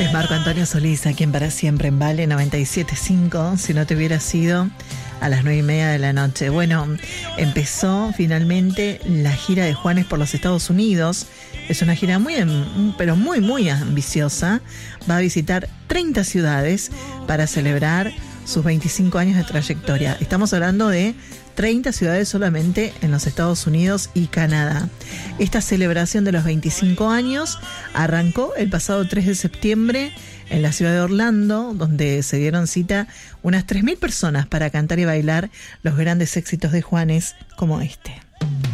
Es Marco Antonio Solís, aquí en Para Siempre en Vale 97.5. Si no te hubiera sido a las 9:30 de la noche. Bueno, empezó finalmente la gira de Juanes por los Estados Unidos. Es una gira muy ambiciosa. Va a visitar 30 ciudades para celebrar sus 25 años de trayectoria. Estamos hablando de 30 ciudades solamente en los Estados Unidos y Canadá. Esta celebración de los 25 años arrancó el pasado 3 de septiembre en la ciudad de Orlando, donde se dieron cita unas 3.000 personas para cantar y bailar los grandes éxitos de Juanes como este.